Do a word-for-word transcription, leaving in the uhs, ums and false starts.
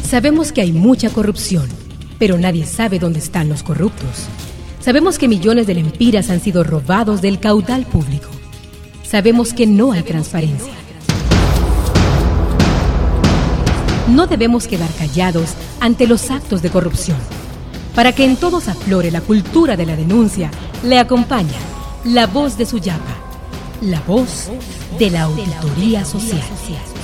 Sabemos que hay mucha corrupción, pero nadie sabe dónde están los corruptos. Sabemos que millones de lempiras han sido robados del caudal público. Sabemos que no hay transparencia. No debemos quedar callados ante los actos de corrupción. Para que en todos aflore la cultura de la denuncia, le acompaña la voz de Suyapa, la voz de la auditoría social.